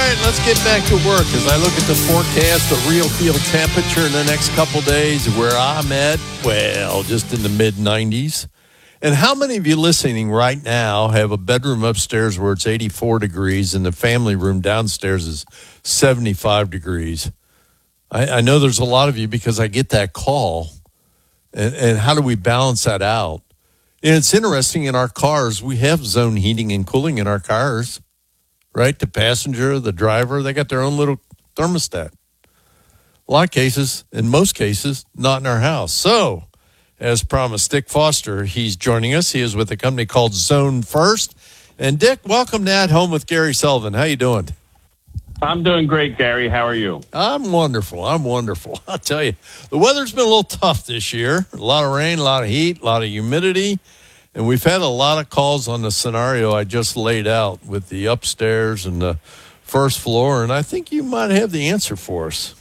right, let's get back to work. As I look at the forecast, the real field temperature in the next couple days, where I'm at, well, just in the mid-90s. And how many of you listening right now have a bedroom upstairs where it's 84 degrees and the family room downstairs is 75 degrees? I know there's a lot of you because I get that call. And how do we balance that out? And it's interesting, in our cars, we have zone heating and cooling in our cars, right? The passenger, the driver, they got their own little thermostat. A lot of cases, in most cases, not in our house. So, as promised, Dick Foster, he's joining us. He is with a company called Zone First. And Dick, welcome to At Home with Gary Sullivan. How you doing? I'm doing great, Gary. How are you? I'm wonderful. I'll tell you, the weather's been a little tough this year. A lot of rain, a lot of heat, a lot of humidity. And we've had a lot of calls on the scenario I just laid out with the upstairs and the first floor. And I think you might have the answer for us.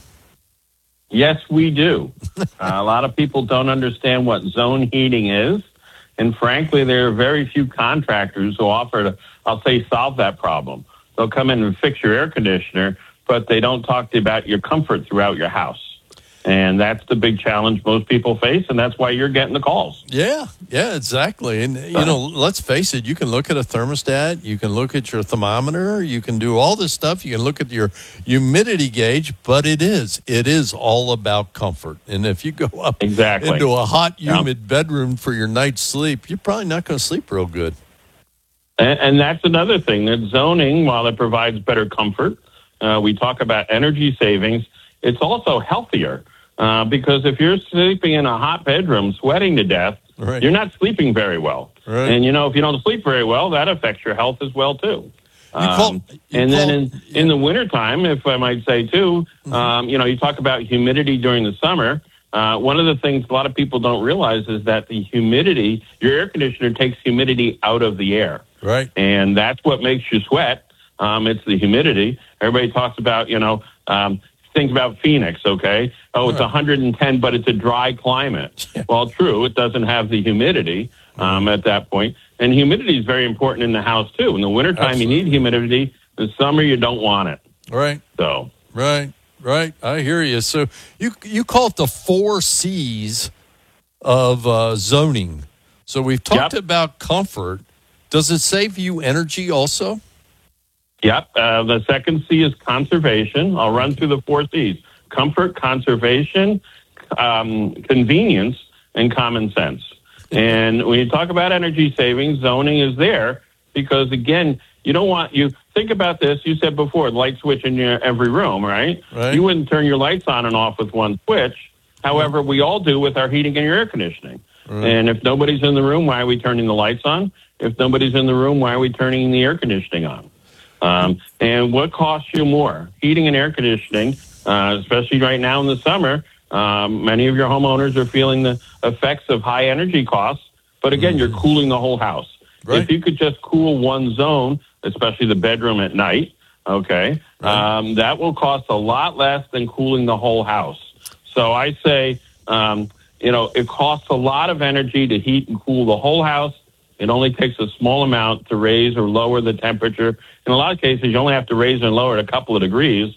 Yes, we do. A lot of people don't understand what zone heating is. And frankly, there are very few contractors who offer to, I'll say, solve that problem. They'll come in and fix your air conditioner, but they don't talk to you about your comfort throughout your house. And that's the big challenge most people face, and that's why you're getting the calls. Yeah, exactly. And, let's face it, you can look at a thermostat, you can look at your thermometer, you can do all this stuff, you can look at your humidity gauge, but it is all about comfort. And if you go up into a hot, humid bedroom for your night's sleep, you're probably not going to sleep real good. And that's another thing, that zoning, while it provides better comfort, we talk about energy savings, it's also healthier because if you're sleeping in a hot bedroom, sweating to death, right, you're not sleeping very well. Right. And, if you don't sleep very well, that affects your health as well, too. In the wintertime, if I might say, too, you talk about humidity during the summer. One of the things a lot of people don't realize is that the humidity, your air conditioner takes humidity out of the air. Right. And that's what makes you sweat. It's the humidity. Everybody talks about, think about Phoenix, okay? Oh, it's 110, but it's a dry climate. Well, true, it doesn't have the humidity at that point. And humidity is very important in the house, too. In the wintertime, you need humidity. In the summer, you don't want it. Right. So. Right. I hear you. So you call it the 4 C's of zoning. So we've talked about comfort. Does it save you energy also? Yep. The second C is conservation. I'll run through the 4 C's. Comfort, conservation, convenience, and common sense. And when you talk about energy savings, zoning is there because, again, you think about this. You said before, light switch in every room, right? You wouldn't turn your lights on and off with one switch. However, we all do with our heating and your air conditioning. And if nobody's in the room, why are we turning the lights on? If nobody's in the room, why are we turning the air conditioning on? And what costs you more? Heating and air conditioning, especially right now in the summer, many of your homeowners are feeling the effects of high energy costs. But again, you're cooling the whole house. Right. If you could just cool one zone, especially the bedroom at night, that will cost a lot less than cooling the whole house. So I say, it costs a lot of energy to heat and cool the whole house. It only takes a small amount to raise or lower the temperature. In a lot of cases, you only have to raise and lower it a couple of degrees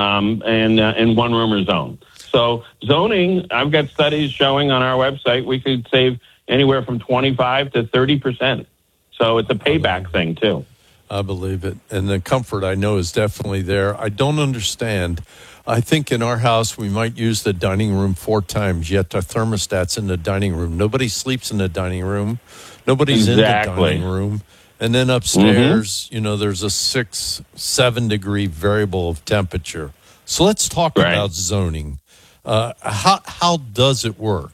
in one room or zone. So zoning, I've got studies showing on our website we could save anywhere from 25 to 30%. So it's a payback thing, too. I believe it. And the comfort, I know, is definitely there. I don't understand. I think in our house, we might use the dining room 4 times, yet the thermostat's in the dining room. Nobody sleeps in the dining room. Nobody's in the dining room. And then upstairs, there's a 6-7 degree variable of temperature. So let's talk about zoning. How does it work?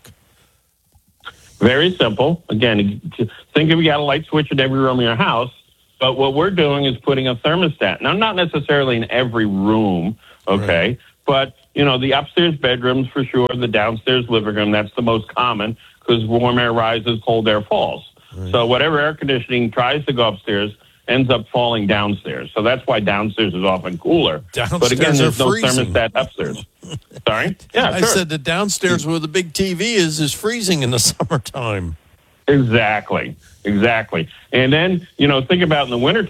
Very simple. Again, think if you got a light switch in every room in your house, but what we're doing is putting a thermostat. Now, not necessarily in every room, okay? But, the upstairs bedrooms for sure, the downstairs living room, that's the most common because warm air rises, cold air falls. So whatever air conditioning tries to go upstairs ends up falling downstairs. So that's why downstairs is often cooler. But again, there's no thermostat upstairs. Sorry? Yeah, I said the downstairs where the big TV is freezing in the summertime. Exactly. And then, think about in the wintertime.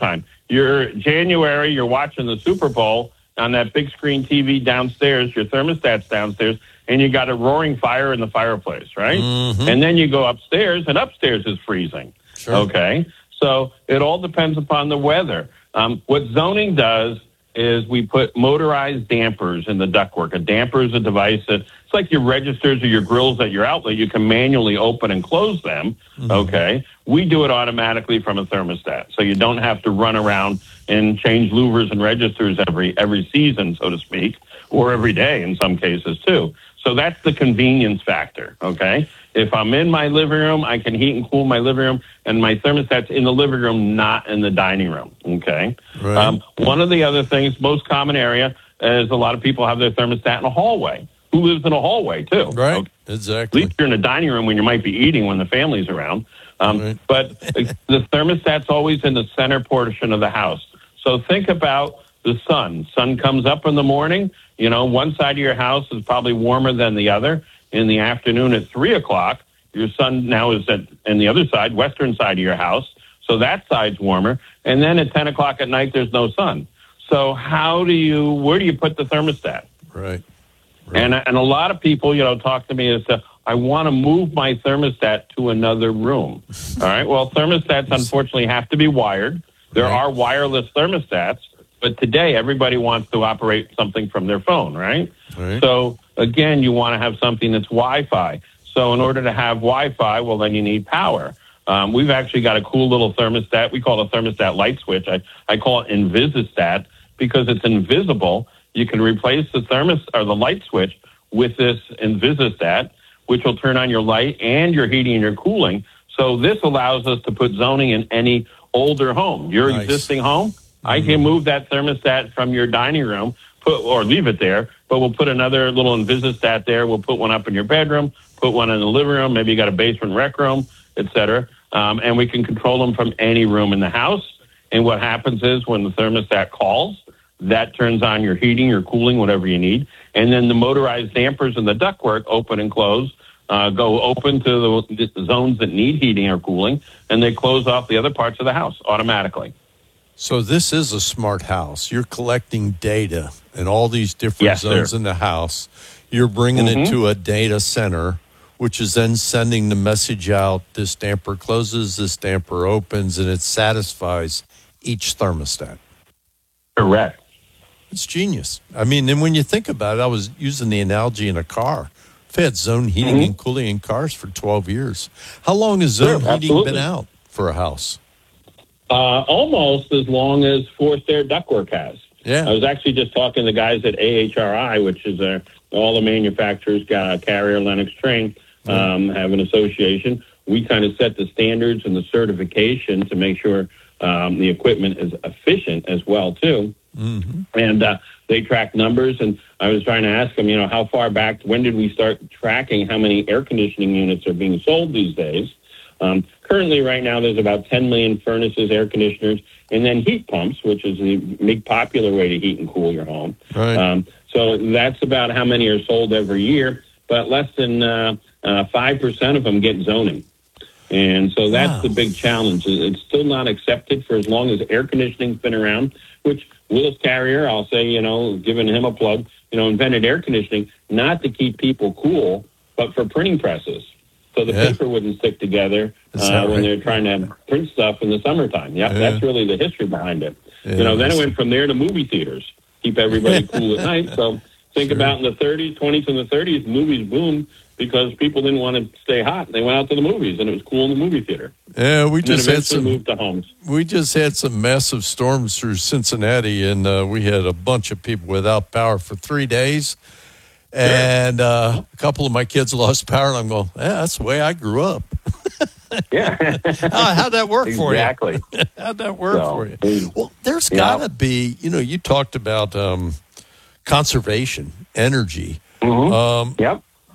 you're January, you're watching the Super Bowl on that big screen TV downstairs, your thermostat's downstairs, and you got a roaring fire in the fireplace, right? Mm-hmm. And then you go upstairs, and upstairs is freezing. Sure. Okay? So it all depends upon the weather. What zoning does is we put motorized dampers in the ductwork. A damper is a device that it's like your registers or your grills at your outlet. You can manually open and close them. Mm-hmm. Okay. We do it automatically from a thermostat. So you don't have to run around and change louvers and registers every season, so to speak, or every day in some cases too. So that's the convenience factor. Okay. If I'm in my living room, I can heat and cool my living room, and my thermostat's in the living room, not in the dining room. Okay. Right. One of the other things, most common area, is a lot of people have their thermostat in a hallway. Who lives in a hallway too? Right. Okay? Exactly. At least you're in a dining room when you might be eating when the family's around. Right. But the thermostat's always in the center portion of the house. So think about the sun. Sun comes up in the morning. You know, one side of your house is probably warmer than the other. In the afternoon at 3 o'clock, your sun now is in the other side, western side of your house. So that side's warmer. And then at 10 o'clock at night, there's no sun. So where do you put the thermostat? Right. And a lot of people, talk to me and say, I want to move my thermostat to another room. All right. Well, thermostats unfortunately have to be wired. There are wireless thermostats, but today everybody wants to operate something from their phone, right? So again, you want to have something that's Wi-Fi. So in order to have Wi-Fi, well, then you need power. We've actually got a cool little thermostat. We call it a thermostat light switch. I call it Invisistat because it's invisible. You can replace the the light switch with this Invisistat, which will turn on your light and your heating and your cooling. So this allows us to put zoning in any older home. Your existing home, I can move that thermostat from your dining room, or leave it there, but we'll put another little Invisistat there. We'll put one up in your bedroom, put one in the living room. Maybe you got a basement rec room, et cetera. And we can control them from any room in the house. And what happens is when the thermostat calls, that turns on your heating, your cooling, whatever you need. And then the motorized dampers and the ductwork open and close, go open to the zones that need heating or cooling, and they close off the other parts of the house automatically. So this is a smart house. You're collecting data in all these different zones in the house. You're bringing it to a data center, which is then sending the message out. This damper closes, this damper opens, and it satisfies each thermostat. Correct. It's genius. I mean, and when you think about it, I was using the analogy in a car. I've had zone heating and cooling in cars for 12 years. How long has zone heating been out for a house? Almost as long as forced air ductwork has. Yeah. I was actually just talking to the guys at AHRI, which is all the manufacturers, Carrier, Lennox, Trane, have an association. We kind of set the standards and the certification to make sure the equipment is efficient as well, too. Mm-hmm. And they track numbers. And I was trying to ask them, how far back, when did we start tracking how many air conditioning units are being sold these days? Currently, right now, there's about 10 million furnaces, air conditioners, and then heat pumps, which is the big popular way to heat and cool your home. Right. So that's about how many are sold every year, but less than 5% of them get zoning. And so that's the big challenge. It's still not accepted for as long as air conditioning's been around, which Willis Carrier, I'll say, giving him a plug, invented air conditioning not to keep people cool, but for printing presses. So the paper wouldn't stick together when they're trying to print stuff in the summertime. Yeah, that's really the history behind it. Then it went from there to movie theaters, keep everybody cool at night. So think about in the 30s, 20s, and the 30s, movies boomed because people didn't want to stay hot. They went out to the movies, and it was cool in the movie theater. Yeah, we just had moved to homes. We just had some massive storms through Cincinnati, and we had a bunch of people without power for 3 days. And a couple of my kids lost power, and I'm going, that's the way I grew up. Yeah. How'd that work for you? Exactly. How'd that work for you? Well, there's got to be, you talked about conservation, energy. Mm-hmm.